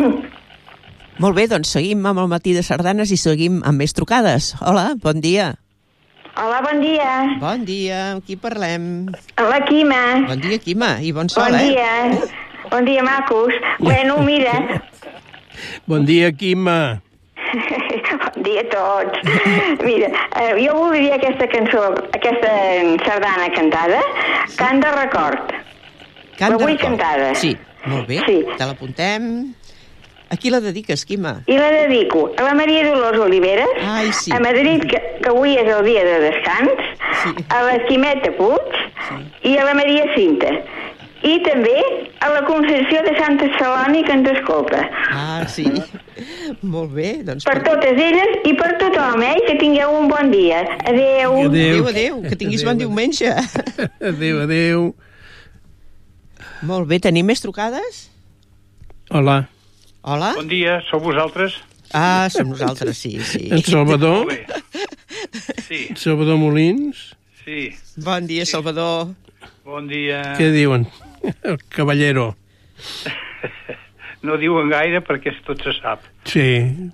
Molt bé, doncs seguim amb el matí de sardanes i seguim amb més trucades. Hola, bon dia. Hola, bon dia. Bon dia, amb qui parlem? La Quima. Bon dia, Quima, i bon sol, Bon dia. Bon dia, macos. Bueno, mira... Bon dia, Quima. Bon dia a tots. Mira, jo volia dir aquesta cançó, aquesta sardana cantada, Cant de record. Cant la vull de record. cantada. Sí, molt bé, Sí. te l'apuntem. A qui la dediques, Quima? I la dedico a la Maria Dolors Oliveres, Ai, sí. a Madrid, que avui és el dia de descans, Sí. a la Quimeta Puig i a la Maria Cinta. I també a la Concepció de Santa Celoni, que ens escolta. Ah, sí. Molt bé, doncs... Per totes elles i per tothom, que tingueu un bon dia. Adéu. Adéu, adéu, que tinguis bon diumenge. Adéu. Molt bé, tenim més trucades? Hola. Hola? Bon dia, sou vosaltres? Ah, som nosaltres, sí. En Salvador? Molt bé. Sí, Salvador Molins? sí. Bon dia, Salvador. Bon dia. Què diuen? El caballero. No diuen gaire perquè tot se sap. Sí.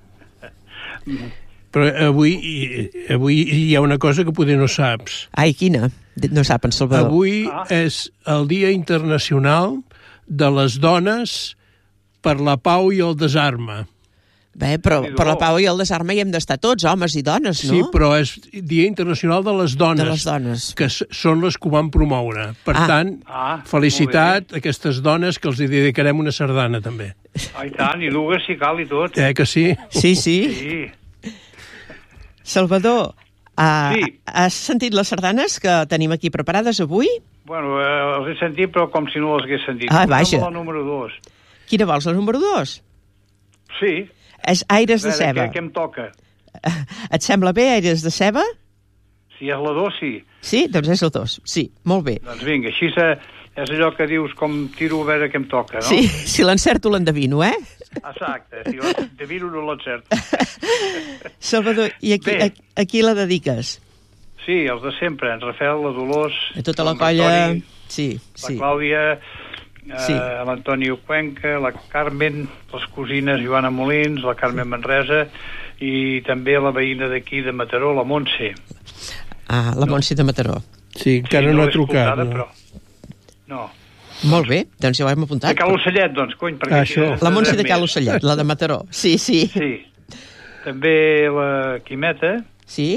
Però avui hi ha una cosa que potser no saps. Ai, quina? No sap en Salvador. Avui és el Dia Internacional de les Dones per la Pau i el Desarme. Bé, però per la pau i el desarme hi hem d'estar tots, homes i dones, no? Sí, però és Dia Internacional de les Dones. De les dones. Que són les que ho van promoure. Per tant, felicitat a aquestes dones que els hi dedicarem una sardana, també. Ah, i tant, i dues si cal i tot. Que sí? Sí, sí. Sí. Salvador, Sí. has sentit les sardanes que tenim aquí preparades avui? Bueno, els he sentit, però com si no els hagués sentit. Ah, vaja. La número 2. Quina vols, la número 2? Sí. És Aires de ceba. Què em toca? Et sembla bé, Aires de ceba? Si és la 2, sí. Sí? Doncs és la 2. Sí, molt bé. Doncs vinga, així és allò que dius com tiro a veure què em toca, no? Sí, si l'encerto l'endevino, eh? Exacte, si l'endevino no l'encerto. Salvador, i a qui la dediques? Sí, els de sempre, en Rafael, la Dolors... A tota la colla... Sí, la sí. Clàudia... Sí. l'Antonio Cuenca, la Carmen, les cosines Joana Molins, la Carmen Manresa i també la veïna d'aquí de Mataró, la Montse. Ah, la Montse de Mataró. Sí, encara no ha trucat. Però... No. Molt bé, doncs ja ho hem apuntat. De Cal Ocellet, doncs, cony. Això. La Montse de Cal Ocellet, la de Mataró. Sí, sí. Sí. També la Quimeta. Sí?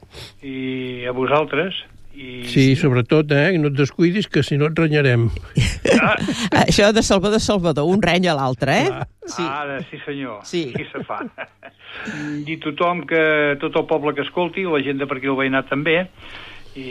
I a vosaltres. Sí, sobretot, no et descuidis, que si no et renyarem. Això de Salvador, un reny a l'altre, eh? Sí. Ara, sí senyor, sí. Aquí se fa. I tothom, tot el poble que escolti, la gent de per aquí el veïnat també, i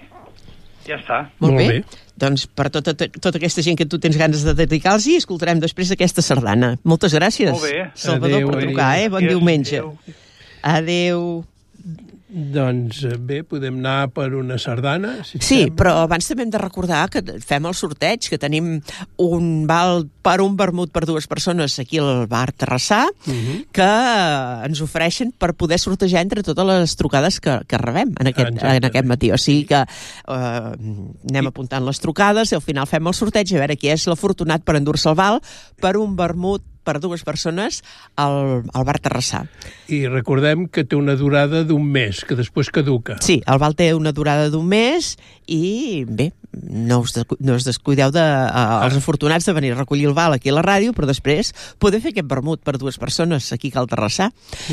ja està. Molt bé. Doncs per tota aquesta gent que tu tens ganes de dedicar-los, escoltarem després aquesta sardana. Moltes gràcies, Molt bé. Salvador, per trucar, Bon diumenge. Adéu. Doncs bé, podem anar per una sardana. Sí, però abans també hem de recordar que fem el sorteig, que tenim un val per un vermut per 2 persones aquí al bar Terrassà, que ens ofereixen per poder sortejar entre totes les trucades que rebem en aquest matí. O sigui que anem apuntant les trucades i al final fem el sorteig a veure qui és l'afortunat per endur-se el val per un vermut per 2 persones al bar Terrassà. I recordem que té una durada d'1 mes, que després caduca. Sí, el val té una durada d'1 mes i, bé, no us descuideu els afortunats de venir a recollir el val aquí a la ràdio, però després poder fer aquest vermut per 2 persones aquí al Terrassà.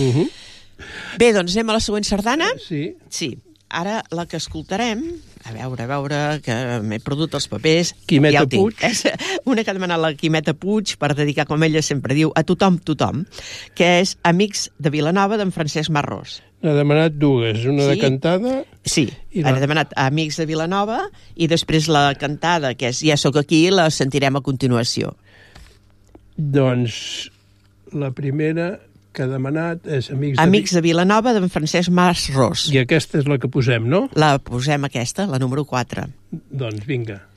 Bé, doncs anem a la següent sardana? Sí. Sí. Ara la que escoltarem, a veure, que m'he perdut els papers. Quimeta Puig. És una que ha demanat la Quimeta Puig per dedicar, com ella sempre diu, a tothom, que és Amics de Vilanova d'en Francesc Marrós. N'ha demanat 2, una de cantada... Sí, ha demanat a Amics de Vilanova i després la cantada, que és Ja sóc aquí, la sentirem a continuació. Doncs la primera que ha demanat és Amics de Vilanova d'en Francesc Marrós. I aquesta és la que posem, no? La posem aquesta, la número 4. Doncs vinga.